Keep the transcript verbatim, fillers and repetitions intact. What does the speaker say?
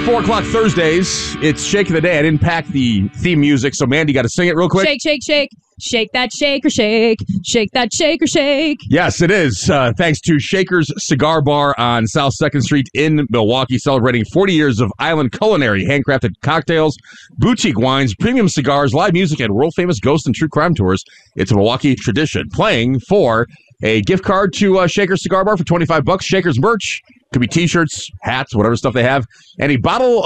Four o'clock Thursdays. It's Shake of the Day. I didn't pack the theme music, so Mandy got to sing it real quick. Shake, shake, shake. Shake that shaker, shake. Shake that shaker, shake. Yes, it is. Uh, thanks to Shaker's Cigar Bar on South second Street in Milwaukee, celebrating forty years of island culinary, handcrafted cocktails, boutique wines, premium cigars, live music, and world-famous ghost and true crime tours. It's a Milwaukee tradition. Playing for a gift card to uh, Shaker's Cigar Bar for twenty-five bucks. Shaker's merch. Could be T-shirts, hats, whatever stuff they have. And a bottle